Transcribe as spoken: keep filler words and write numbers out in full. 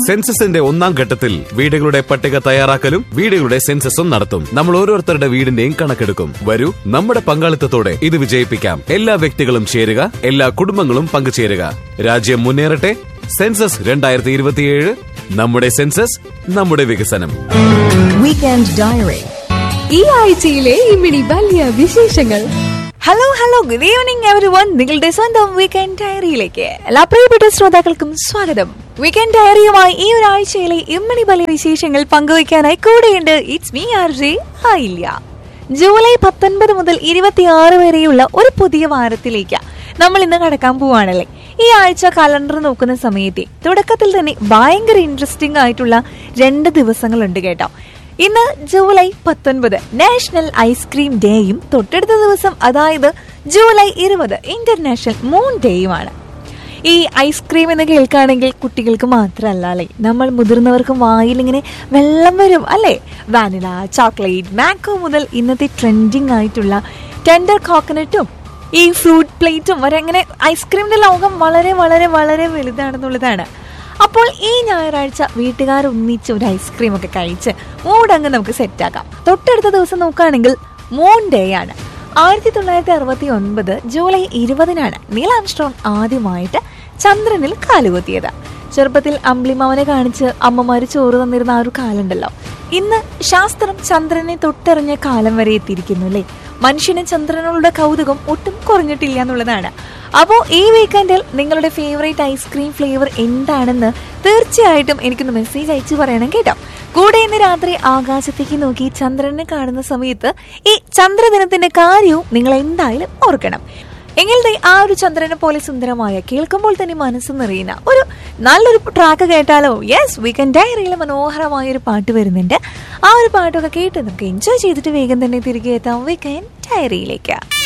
സെൻസസിന്റെ ഒന്നാം ഘട്ടത്തിൽ വീടുകളുടെ പട്ടിക തയ്യാറാക്കലും വീടുകളുടെ സെൻസസും നടത്തും. നമ്മൾ ഓരോരുത്തരുടെ വീടിന്റെയും കണക്കെടുക്കും. വരൂ, നമ്മുടെ പങ്കാളിത്തത്തോടെ ഇത് വിജയിപ്പിക്കാം. എല്ലാ വ്യക്തികളും ചേരുക, എല്ലാ കുടുംബങ്ങളും പങ്കുചേരുക. രാജ്യം മുന്നേറട്ടെ. സെൻസസ് രണ്ടായിരത്തി ഇരുപത്തിയേഴ്. നമ്മുടെ സെൻസസ്, നമ്മുടെ വികസനം. Weekend diary. ഈ ആഴ്ചയിലെ ഇമ്മിണി വലിയ വിശേഷങ്ങൾ. Hello hello good evening everyone. നിങ്ങളുടെ സ്വന്തം വീക്കെൻഡ് ഡയറിയിലേക്ക് എല്ലാ പ്രിയപ്പെട്ട ശ്രോതാക്കൾക്കും സ്വാഗതം. വീക്കെൻഡ് ഡയറിയുമായി ഈ ഒരാഴ്ചയിലെ ഇമ്മണി വലിയ വിശേഷങ്ങൾ പങ്കുവയ്ക്കാനായി കൂടെയുണ്ട്. It's me R J Ayilya. July പത്തൊൻപത് മുതൽ ഇരുപത്തിയാറ് വരെയുള്ള ഒരു പുതിയ വാരത്തിലേക്ക് നമ്മൾ ഇന്ന് കടക്കാൻ പോവാണല്ലേ. ഈ ആഴ്ച കലണ്ടർ നോക്കുന്ന സമയത്തെ തുടക്കത്തിൽ തന്നെ ഭയങ്കര ഇൻട്രസ്റ്റിംഗ് ആയിട്ടുള്ള രണ്ട് ദിവസങ്ങളുണ്ട് കേട്ടോ. ഇന്ന് ജൂലൈ പത്തൊൻപത് നാഷണൽ ഐസ്ക്രീം ഡേയും തൊട്ടടുത്ത ദിവസം അതായത് ജൂലൈ ഇരുപത് ഇന്റർനാഷണൽ മൂൺ ഡേയുമാണ്. ഈ ഐസ്ക്രീം എന്ന് കേൾക്കുകയാണെങ്കിൽ കുട്ടികൾക്ക് മാത്രമല്ല അല്ലേ, നമ്മൾ മുതിർന്നവർക്കും വായിൽ ഇങ്ങനെ വെള്ളം വരും അല്ലേ. വാനില, ചോക്ലേറ്റ്, മാംഗോ മുതൽ ഇന്നത്തെ ട്രെൻഡിങ് ആയിട്ടുള്ള ടെൻഡർ കോക്കനട്ടും ഈ ഫ്രൂട്ട് പ്ലേറ്റും വരെ അങ്ങനെ ഐസ്ക്രീമിന്റെ ലോകം വളരെ വളരെ വളരെ വലുതാണെന്നുള്ളതാണ്. അപ്പോൾ ഈ ഞായറാഴ്ച വീട്ടുകാർ ഒന്നിച്ച് ഒരു ഐസ്ക്രീം ഒക്കെ കഴിച്ച് മൂടങ്ങ് നമുക്ക് സെറ്റാക്കാം. തൊട്ടടുത്ത ദിവസം നോക്കുകയാണെങ്കിൽ മൂൺ ഡേ ആണ്. ആയിരത്തി തൊള്ളായിരത്തി അറുപത്തി ഒൻപത് ജൂലൈ ഇരുപതിനാണ് നീൽ ആംസ്ട്രോങ് ആദ്യമായിട്ട് ചന്ദ്രനിൽ കാലുകുത്തിയത്. ചെറുപ്പത്തിൽ അമ്പിളിമാവനെ കാണിച്ച് അമ്മമാര് ചോറ് തന്നിരുന്ന ആ ഒരു കാലുണ്ടല്ലോ. ഇന്ന് ശാസ്ത്രം ചന്ദ്രനെ തൊട്ടറിഞ്ഞ കാലം വരെ എത്തിയിരിക്കുന്നു അല്ലേ. മനുഷ്യന് ചന്ദ്രനുള്ള കൗതുകം ഒട്ടും കുറഞ്ഞിട്ടില്ല എന്നുള്ളതാണ്. അപ്പോൾ ഈ വീക്കെൻഡിൽ നിങ്ങളുടെ ഫേവറേറ്റ് ഐസ്ക്രീം ഫ്ലേവർ എന്താണെന്ന് തീർച്ചയായിട്ടും എനിക്കൊന്ന് മെസ്സേജ് അയച്ചു പറയണം കേട്ടോ. കൂടെ ഇന്ന് രാത്രി ആകാശത്തേക്ക് നോക്കി ചന്ദ്രനെ കാണുന്ന സമയത്ത് ഈ ചന്ദ്രദിനത്തിന്റെ കാര്യവും നിങ്ങൾ എന്തായാലും ഓർക്കണം. എങ്കിൽ ആ ഒരു ചന്ദ്രനെ പോലെ സുന്ദരമായ കേൾക്കുമ്പോൾ തന്നെ മനസ്സ് നിറയുന്ന ഒരു നല്ലൊരു ട്രാക്ക് കേട്ടാലോ? യെസ്, വീക്കെൻഡ് ഡയറിയിൽ മനോഹരമായ ഒരു പാട്ട് വരുന്നുണ്ട്. ആ ഒരു പാട്ടൊക്കെ കേട്ട് നമുക്ക് എൻജോയ് ചെയ്തിട്ട് വേഗം തന്നെ തിരികെ എത്താം വീക്കെൻഡ് ഡയറിയിലേക്ക്.